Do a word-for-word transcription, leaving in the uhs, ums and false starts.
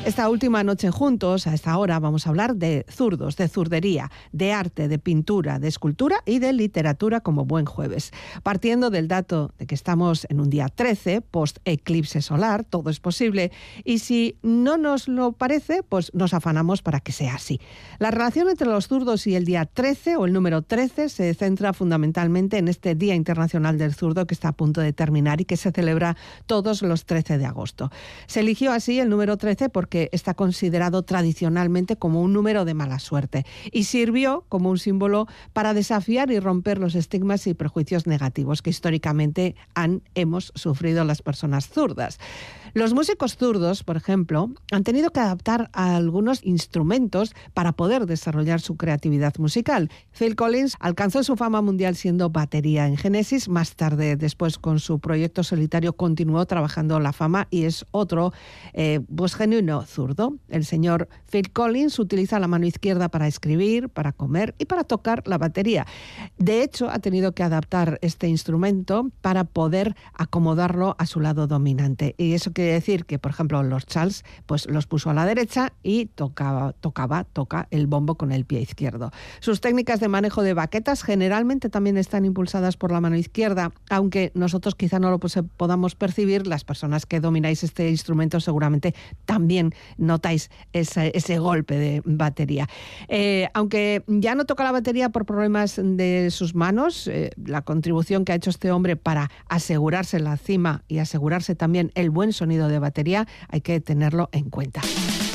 Esta última noche juntos, a esta hora, vamos a hablar de zurdos, de zurdería, de arte, de pintura, de escultura y de literatura como buen jueves. Partiendo del dato de que estamos en un día trece, post-eclipse solar, todo es posible, y si no nos lo parece, pues nos afanamos para que sea así. La relación entre los zurdos y el día trece, o el número trece, se centra fundamentalmente en este Día Internacional del Zurdo que está a punto de terminar y que se celebra todos los trece de agosto. Se eligió así el número trece porque está considerado tradicionalmente como un número de mala suerte y sirvió como un símbolo para desafiar y romper los estigmas y prejuicios negativos que históricamente han, hemos sufrido las personas zurdas. Los músicos zurdos, por ejemplo, han tenido que adaptar a algunos instrumentos para poder desarrollar su creatividad musical. Phil Collins alcanzó su fama mundial siendo batería en Genesis. Más tarde, después, con su proyecto solitario, continuó trabajando la fama y es otro eh, pues genuino zurdo. El señor Phil Collins utiliza la mano izquierda para escribir, para comer y para tocar la batería. De hecho, ha tenido que adaptar este instrumento para poder acomodarlo a su lado dominante. Y eso quiere decir que, por ejemplo, los Charles pues los puso a la derecha y tocaba, tocaba, toca el bombo con el pie izquierdo. Sus técnicas de manejo de baquetas generalmente también están impulsadas por la mano izquierda, aunque nosotros quizá no lo pues, podamos percibir, las personas que domináis este instrumento seguramente también notáis ese, ese golpe de batería. Eh, aunque ya no toca la batería por problemas de sus manos, eh, la contribución que ha hecho este hombre para asegurarse la cima y asegurarse también el buen sonido de batería, hay que tenerlo en cuenta.